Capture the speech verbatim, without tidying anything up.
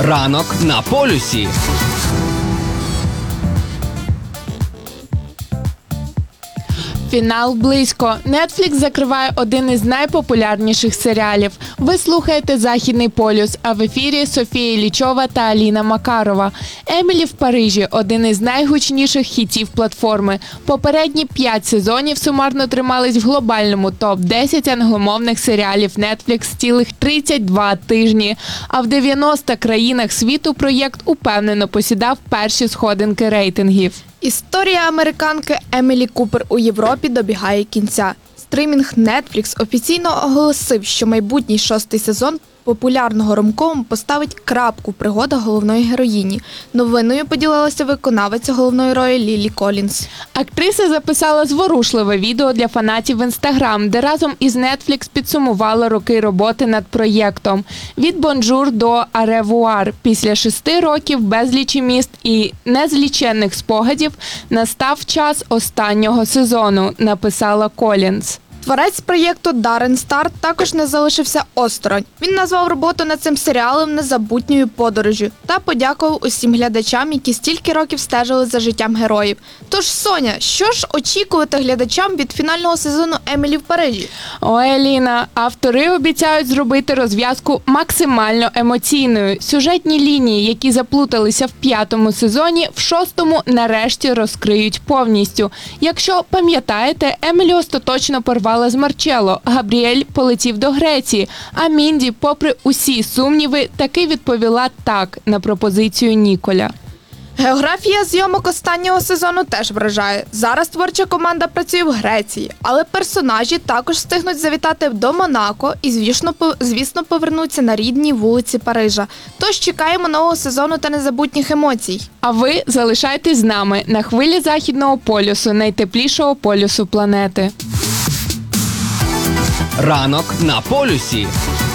Ранок на полюсі. Фінал близько. Нетфлікс закриває один із найпопулярніших серіалів. Ви слухаєте «Західний полюс», а в ефірі Софія Іллічова та Аліна Макарова. «Емілі в Парижі» – один із найгучніших хітів платформи. Попередні п'ять сезонів сумарно тримались в глобальному топ десять англомовних серіалів Нетфлікс цілих тридцять два тижні. А в дев'яноста країнах світу проєкт упевнено посідав перші сходинки рейтингів. Історія американки Емілі Купер у Європі добігає кінця. Стримінг Netflix офіційно оголосив, що майбутній шостий сезон популярного ромкому поставить крапку в пригодах головної героїні. Новиною поділилася виконавиця головної ролі Лілі Колінс. Актриса записала зворушливе відео для фанатів в Інстаграм, де разом із Netflix підсумувала роки роботи над проєктом. Від «Бонжур» до «Аревуар». Після шести років безлічі міст і незліченних спогадів настав час останнього сезону, написала Колінс. Творець проєкту Даррен Стар також не залишився осторонь. Він назвав роботу над цим серіалом незабутньою подорожжю та подякував усім глядачам, які стільки років стежили за життям героїв. Тож, Соня, що ж очікувати глядачам від фінального сезону «Емілі в Парижі»? Ой, Аліна, автори обіцяють зробити розв'язку максимально емоційною. Сюжетні лінії, які заплуталися в п'ятому сезоні, в шостому нарешті розкриють повністю. Якщо пам'ятаєте, Емілі остаточно порвала з Марчелло, Габріель полетів до Греції, а Мінді, попри усі сумніви, таки відповіла так на пропозицію Ніколя. Географія зйомок останнього сезону теж вражає. Зараз творча команда працює в Греції, але персонажі також встигнуть завітати до Монако і, звісно, звісно, повернуться на рідні вулиці Парижа. Тож чекаємо нового сезону та незабутніх емоцій. А ви залишайтесь з нами на хвилі Західного полюсу, найтеплішого полюсу планети. Ранок на полюсі.